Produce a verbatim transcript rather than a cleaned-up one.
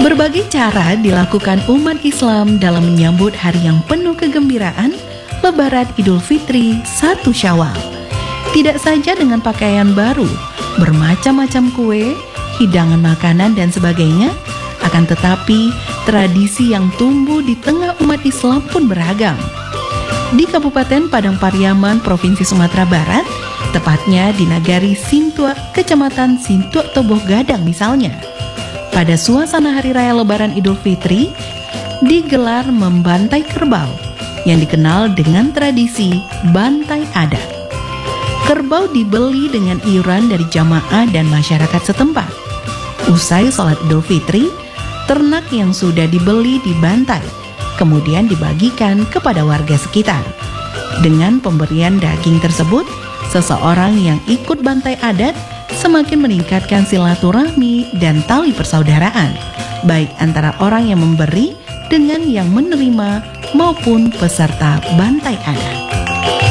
Berbagai cara dilakukan umat Islam dalam menyambut hari yang penuh kegembiraan, Lebaran Idul Fitri satu Syawal. Tidak saja dengan pakaian baru, bermacam-macam kue, hidangan makanan dan sebagainya, akan tetapi tradisi yang tumbuh di tengah umat Islam pun beragam. Di Kabupaten Padang Pariaman, Provinsi Sumatera Barat, tepatnya di Nagari Sintua, Kecamatan Sintua Toboh Gadang misalnya, pada suasana Hari Raya Lebaran Idul Fitri, digelar membantai kerbau yang dikenal dengan tradisi bantai adat. Kerbau dibeli dengan iuran dari jamaah dan masyarakat setempat. Usai sholat Idul Fitri, ternak yang sudah dibeli dibantai, kemudian dibagikan kepada warga sekitar. Dengan pemberian daging tersebut, seseorang yang ikut bantai adat semakin meningkatkan silaturahmi dan tali persaudaraan, baik antara orang yang memberi dengan yang menerima maupun peserta bantai adat.